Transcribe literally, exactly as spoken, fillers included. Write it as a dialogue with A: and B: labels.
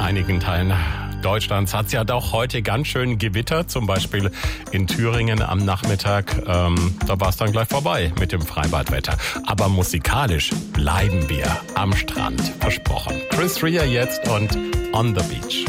A: einigen Teilen Deutschlands hat es ja doch heute ganz schön gewittert, zum Beispiel in Thüringen am Nachmittag. Ähm, da war es dann gleich vorbei mit dem Freibadwetter. Aber musikalisch bleiben wir am Strand, versprochen. Chris Rea jetzt und On the Beach.